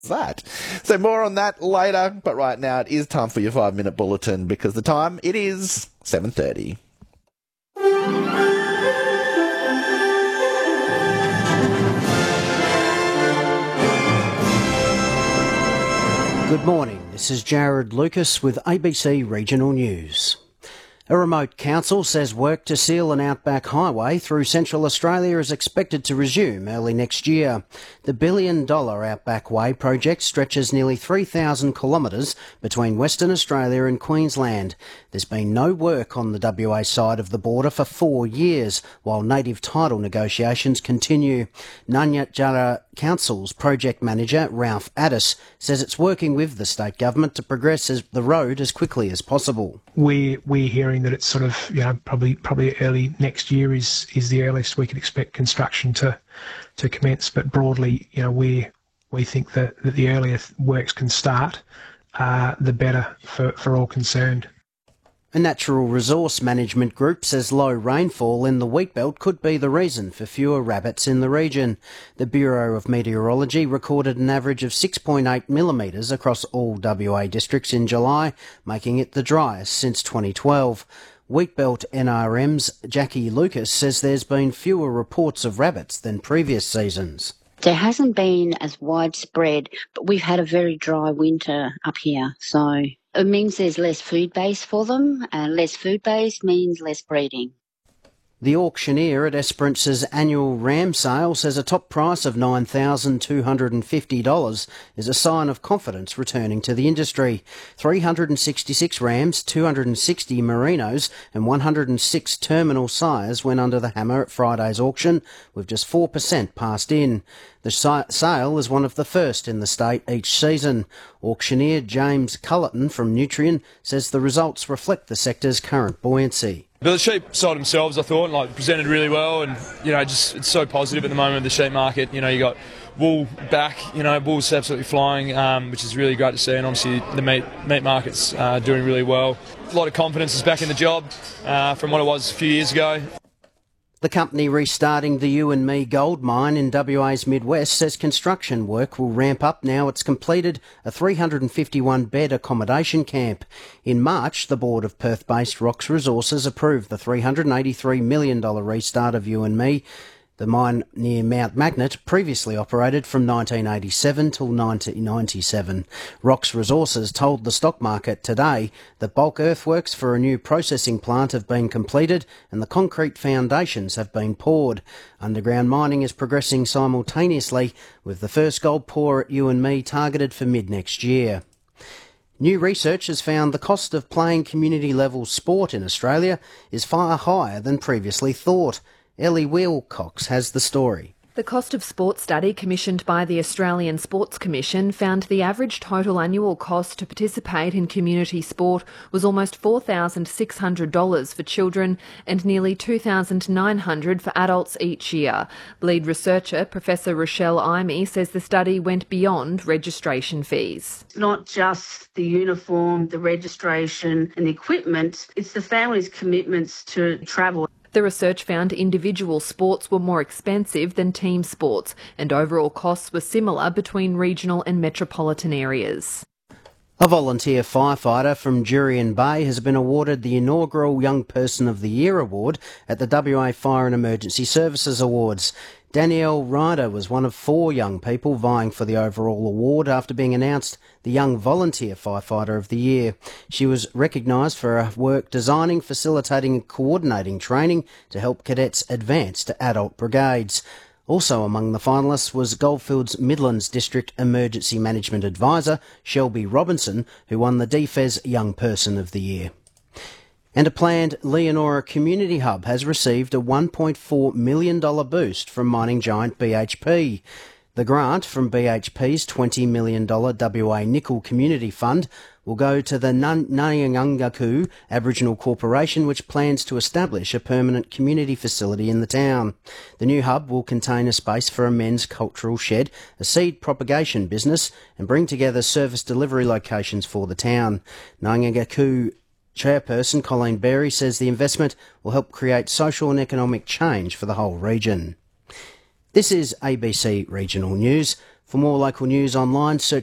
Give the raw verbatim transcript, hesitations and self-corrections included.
that. So more on that later, but right now it is time for your five-minute bulletin because the time, it is seven thirty. Good morning, this is Jared Lucas with A B C Regional News. A remote council says work to seal an outback highway through Central Australia is expected to resume early next year. The billion dollar Outback Way project stretches nearly three thousand kilometres between Western Australia and Queensland. There's been no work on the W A side of the border for four years, while native title negotiations continue. Nanyatjara Council's project manager, Ralph Addis, says it's working with the state government to progress the road as quickly as possible. We, we're hearing that it's sort of, you know, probably probably early next year is, is the earliest we could expect construction to to commence. But broadly, you know, we we think that, that the earlier works can start, uh, the better for, for all concerned. A natural resource management group says low rainfall in the wheatbelt could be the reason for fewer rabbits in the region. The Bureau of Meteorology recorded an average of six point eight millimetres across all W A districts in July, making it the driest since twenty twelve. Wheatbelt N R M's Jackie Lucas says there's been fewer reports of rabbits than previous seasons. There hasn't been as widespread, but we've had a very dry winter up here, so it means there's less food base for them, and less food base means less breeding. The auctioneer at Esperance's annual ram sale says a top price of nine thousand two hundred fifty dollars is a sign of confidence returning to the industry. three hundred sixty-six rams, two hundred sixty merinos and one hundred six terminal sires went under the hammer at Friday's auction, with just four percent passed in. The sale is one of the first in the state each season. Auctioneer James Cullerton from Nutrien says the results reflect the sector's current buoyancy. But the sheep sold themselves, I thought, like presented really well, and you know, just it's so positive at the moment, the sheep market. You know, you got wool back, you know, wool's absolutely flying, um, which is really great to see, and obviously the meat meat market's uh, doing really well. A lot of confidence is back in the job uh, from what it was a few years ago. The company restarting the You and Me gold mine in W A's Midwest says construction work will ramp up now it's completed a three hundred fifty-one bed accommodation camp. In March, the board of Perth-based Rox Resources approved the three hundred eighty-three million dollars restart of You and Me. The mine near Mount Magnet previously operated from nineteen eighty-seven till nineteen ninety-seven. Rox Resources told the stock market today that bulk earthworks for a new processing plant have been completed and the concrete foundations have been poured. Underground mining is progressing simultaneously, with the first gold pour at You and Me targeted for mid-next year. New research has found the cost of playing community-level sport in Australia is far higher than previously thought. Ellie Wilcox has the story. The cost of sport study commissioned by the Australian Sports Commission found the average total annual cost to participate in community sport was almost four thousand six hundred dollars for children and nearly two thousand nine hundred dollars for adults each year. Lead researcher Professor Rochelle Imey says the study went beyond registration fees. It's not just the uniform, the registration and the equipment, it's the family's commitments to travel. The research found individual sports were more expensive than team sports, and overall costs were similar between regional and metropolitan areas. A volunteer firefighter from Jurien Bay has been awarded the inaugural Young Person of the Year award at the W A Fire and Emergency Services Awards. Danielle Ryder was one of four young people vying for the overall award after being announced the Young Volunteer Firefighter of the Year. She was recognised for her work designing, facilitating and coordinating training to help cadets advance to adult brigades. Also among the finalists was Goldfields Midlands District Emergency Management Advisor Shelby Robinson, who won the D F E S Young Person of the Year. And a planned Leonora Community Hub has received a one point four million dollars boost from mining giant B H P. The grant from B H P's twenty million dollars W A Nickel Community Fund will go to the Nyangungaku Aboriginal Corporation, which plans to establish a permanent community facility in the town. The new hub will contain a space for a men's cultural shed, a seed propagation business, and bring together service delivery locations for the town. Nyangungaku Chairperson Colleen Berry says the investment will help create social and economic change for the whole region. This is A B C Regional News. For more local news online, search